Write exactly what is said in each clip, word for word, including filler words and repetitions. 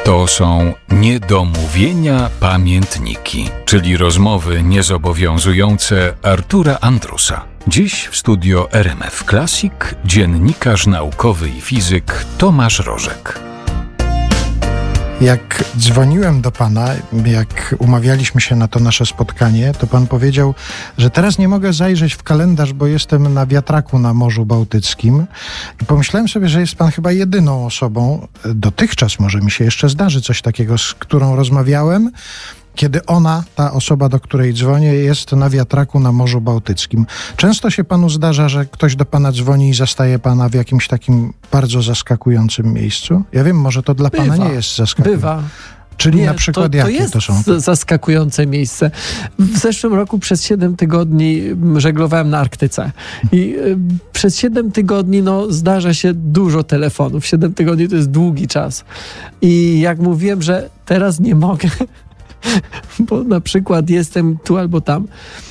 To są niedomówienia pamiętniki, czyli rozmowy niezobowiązujące Artura Andrusa. Dziś w studio R M F Classic dziennikarz naukowy i fizyk Tomasz Rożek. Jak dzwoniłem do pana, jak umawialiśmy się na to nasze spotkanie, to pan powiedział, że teraz nie mogę zajrzeć w kalendarz, bo jestem na wiatraku na Morzu Bałtyckim. I pomyślałem sobie, że jest pan chyba jedyną osobą, dotychczas może mi się jeszcze zdarzy coś takiego, z którą rozmawiałem, kiedy ona, ta osoba, do której dzwonię, jest na wiatraku na Morzu Bałtyckim. Często się panu zdarza, że ktoś do pana dzwoni i zastaje pana w jakimś takim bardzo zaskakującym miejscu? Ja wiem, może to dla Bywa, pana nie jest zaskakujące. Bywa. Czyli Nie, na przykład to, to jakie jest to są? zaskakujące miejsce. W zeszłym roku przez siedem tygodni żeglowałem na Arktyce i y, przez siedem tygodni no, zdarza się dużo telefonów. siedem tygodni to jest długi czas. I jak mówiłem, że teraz nie mogę, bo na przykład jestem tu albo tam,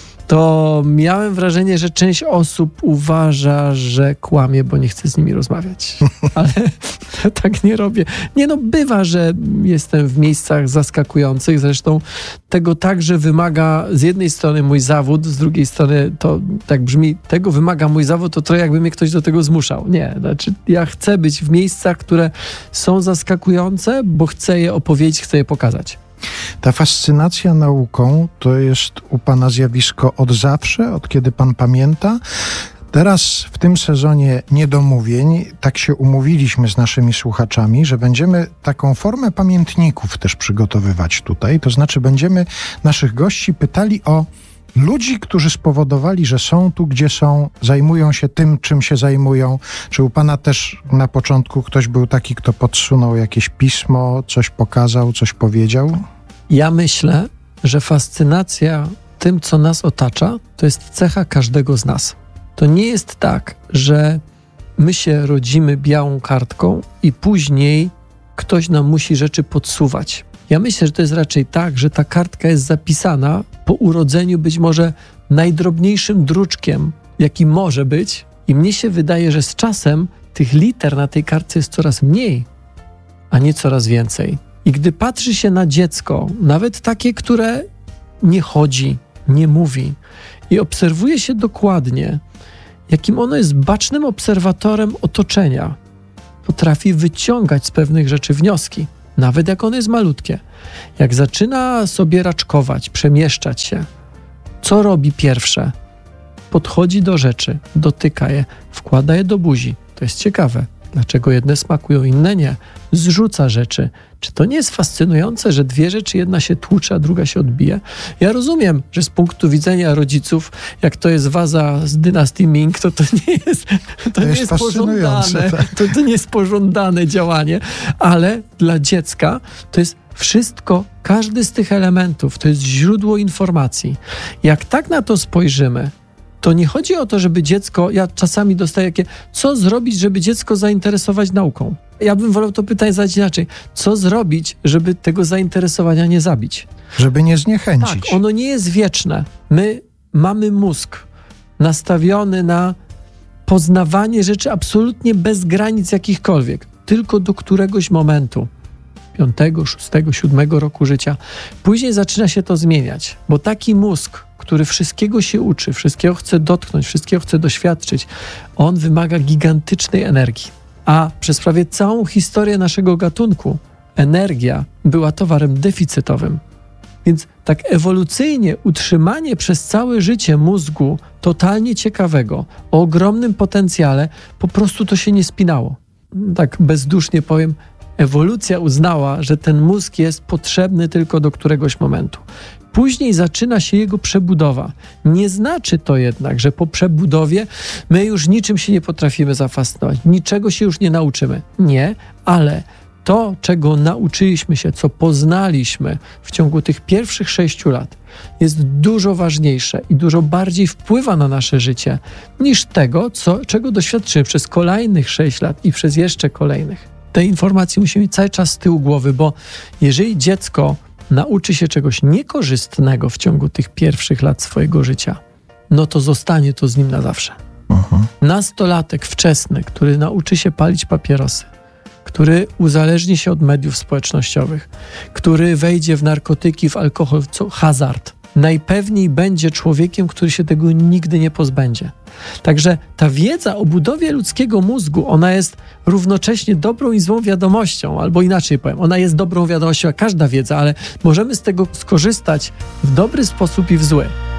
to miałem wrażenie, że część osób uważa, że kłamie, bo nie chcę z nimi rozmawiać. Ale ja tak nie robię. Nie no, bywa, że jestem w miejscach zaskakujących. Zresztą tego także wymaga z jednej strony mój zawód, z drugiej strony to tak brzmi, tego wymaga mój zawód, to trochę jakby mnie ktoś do tego zmuszał. Nie, znaczy ja chcę być w miejscach, które są zaskakujące, bo chcę je opowiedzieć, chcę je pokazać. Ta fascynacja nauką to jest u pana zjawisko od zawsze, od kiedy pan pamięta. Teraz w tym sezonie niedomówień tak się umówiliśmy z naszymi słuchaczami, że będziemy taką formę pamiętników też przygotowywać tutaj. To znaczy będziemy naszych gości pytali o ludzi, którzy spowodowali, że są tu, gdzie są, zajmują się tym, czym się zajmują. Czy u pana też na początku ktoś był taki, kto podsunął jakieś pismo, coś pokazał, coś powiedział? Ja myślę, że fascynacja tym, co nas otacza, to jest cecha każdego z nas. To nie jest tak, że my się rodzimy białą kartką i później ktoś nam musi rzeczy podsuwać. Ja myślę, że to jest raczej tak, że ta kartka jest zapisana po urodzeniu być może najdrobniejszym druczkiem, jaki może być, i mnie się wydaje, że z czasem tych liter na tej kartce jest coraz mniej, a nie coraz więcej. I gdy patrzy się na dziecko, nawet takie, które nie chodzi, nie mówi, i obserwuje się dokładnie, jakim ono jest bacznym obserwatorem otoczenia, potrafi wyciągać z pewnych rzeczy wnioski. Nawet jak ono jest malutkie. Jak zaczyna sobie raczkować, przemieszczać się, co robi pierwsze? Podchodzi do rzeczy, dotyka je, wkłada je do buzi. To jest ciekawe. Dlaczego jedne smakują, inne nie? Zrzuca rzeczy. Czy to nie jest fascynujące, że dwie rzeczy, jedna się tłucze, a druga się odbije? Ja rozumiem, że z punktu widzenia rodziców, jak to jest waza z dynastii Ming, to to nie jest, to to nie jest, jest pożądane. Tak. To, to nie jest pożądane działanie, ale dla dziecka to jest wszystko, każdy z tych elementów to jest źródło informacji. Jak tak na to spojrzymy, to nie chodzi o to, żeby dziecko, ja czasami dostaję takie, co zrobić, żeby dziecko zainteresować nauką? Ja bym wolał to pytanie zadać inaczej. Co zrobić, żeby tego zainteresowania nie zabić? Żeby nie zniechęcić. Tak, ono nie jest wieczne. My mamy mózg nastawiony na poznawanie rzeczy absolutnie bez granic jakichkolwiek. Tylko do któregoś momentu. Piątego, szóstego, siódmego roku życia. Później zaczyna się to zmieniać, bo taki mózg, który wszystkiego się uczy, wszystkiego chce dotknąć, wszystkiego chce doświadczyć, on wymaga gigantycznej energii. A przez prawie całą historię naszego gatunku energia była towarem deficytowym. Więc tak ewolucyjnie utrzymanie przez całe życie mózgu totalnie ciekawego, o ogromnym potencjale, po prostu to się nie spinało. Tak bezdusznie powiem, ewolucja uznała, że ten mózg jest potrzebny tylko do któregoś momentu. Później zaczyna się jego przebudowa. Nie znaczy to jednak, że po przebudowie my już niczym się nie potrafimy zafascynować, niczego się już nie nauczymy. Nie, ale to, czego nauczyliśmy się, co poznaliśmy w ciągu tych pierwszych sześciu lat, jest dużo ważniejsze i dużo bardziej wpływa na nasze życie niż tego, co, czego doświadczymy przez kolejnych sześć lat i przez jeszcze kolejnych. Te informacje musimy mieć cały czas z tyłu głowy, bo jeżeli dziecko nauczy się czegoś niekorzystnego w ciągu tych pierwszych lat swojego życia, no to zostanie to z nim na zawsze. Uh-huh. Nastolatek wczesny, który nauczy się palić papierosy, który uzależni się od mediów społecznościowych, który wejdzie w narkotyki, w alkohol, w hazard, najpewniej będzie człowiekiem, który się tego nigdy nie pozbędzie. Także ta wiedza o budowie ludzkiego mózgu, ona jest równocześnie dobrą i złą wiadomością, albo inaczej powiem, ona jest dobrą wiadomością jak każda wiedza, ale możemy z tego skorzystać w dobry sposób i w zły.